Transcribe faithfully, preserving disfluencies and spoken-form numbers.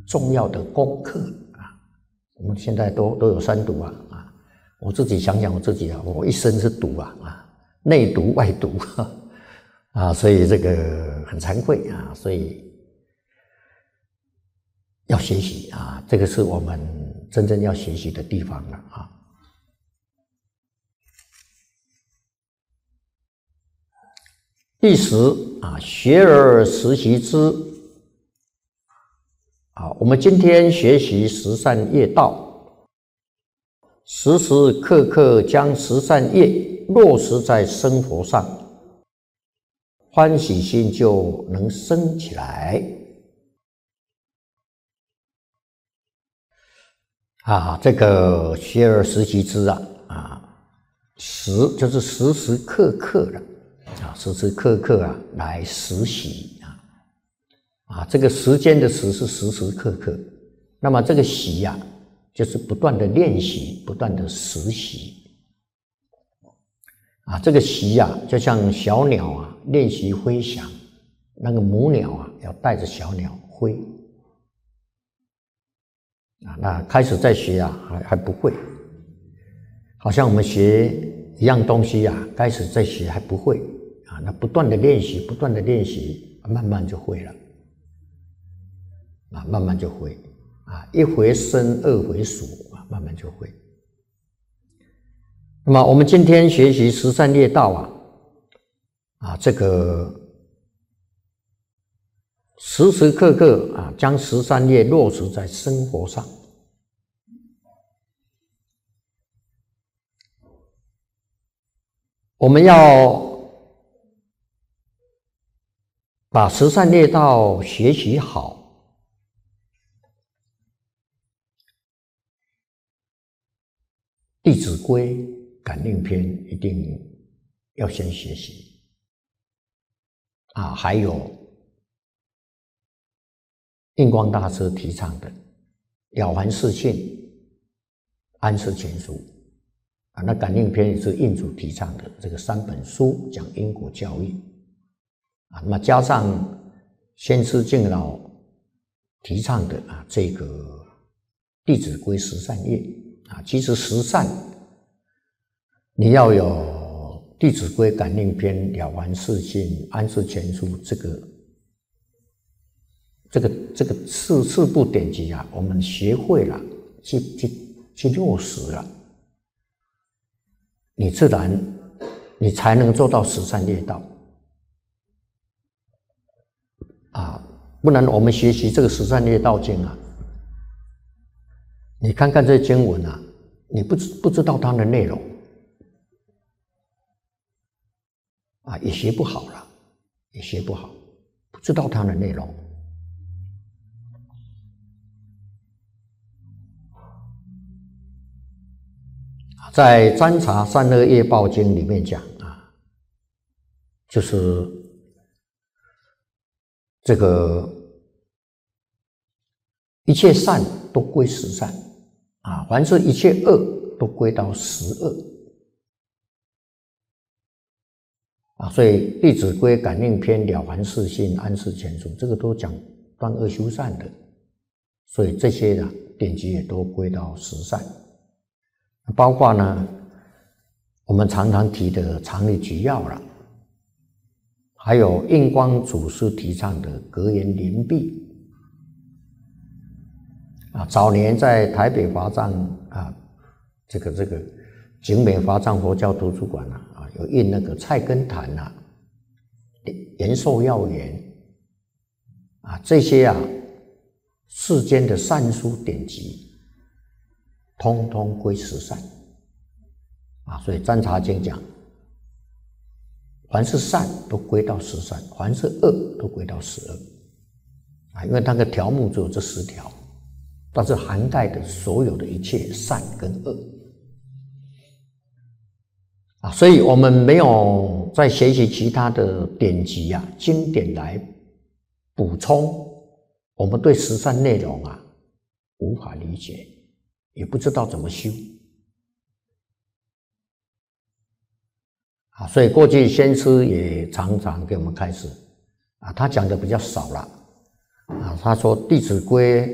重要的功课啊。我们现在都都有三读啊啊，我自己想想我自己啊，我一生是读啊啊，内读外读啊，所以这个很惭愧啊，所以要学习啊，这个是我们真正要学习的地方了啊。第十啊，学而时习之啊，我们今天学习十善业道，时时刻刻将十善业落实在生活上，欢喜心就能生起来啊。这个学而时习之啊啊，时就是时时刻刻的啊，时时刻刻啊来实习啊啊，这个时间的时是时时刻刻，那么这个习呀、啊，就是不断的练习，不断的实习啊。这个习呀、啊，就像小鸟啊练习飞翔，那个母鸟啊要带着小鸟飞啊。那开始在学啊，还还不会，好像我们学一样东西啊，开始在学还不会啊，那不断的练习，不断的练习，慢慢就会了。啊，慢慢就会啊，一回生，二回熟啊，慢慢就会。那么我们今天学习十善业道啊，啊，这个时时刻刻啊，将十善业落实在生活上。我们要把十善业道学习好。《弟子规》感应篇一定要先学习啊，还有印光大师提倡的了凡四训、安世全书啊，那感应篇也是印主提倡的这个三本书讲因果教育啊，那么加上先师敬老提倡的啊这个《弟子规》十善业。啊，其实十善，你要有《弟子规》感应篇、了凡四训、安世全书这个、这个、这个四四部典籍啊，我们学会了，去去去落实了，你自然你才能做到十善业道啊，不然我们学习这个十善业道经啊。你看看这经文啊，你不知不知道它的内容啊，也学不好了，也学不好，不知道它的内容。在《占察善恶业报经》里面讲啊，就是这个一切善都归十善。啊，凡是一切恶都归到十恶啊，所以《弟子规》感应篇、了凡四训、安世全书，这个都讲断恶修善的，所以这些呢典籍也都归到十善，包括呢我们常常提的常理举要了，还有印光祖师提倡的格言联璧。啊，早年在台北华藏啊，这个这个景美华藏佛教图书馆啊，啊有印那个菜根谭啊、延寿要言啊这些啊世间的善书典籍，通通归十善啊。所以《占察经》讲，凡是善都归到十善，凡是恶都归到十恶啊，因为它的条目只有这十条。但是涵盖的所有的一切善跟恶啊，所以我们没有在学习其他的典籍啊、经典来补充，我们对十善内容啊无法理解，也不知道怎么修啊。所以过去先师也常常给我们开示啊，他讲的比较少了啊。他说《弟子规》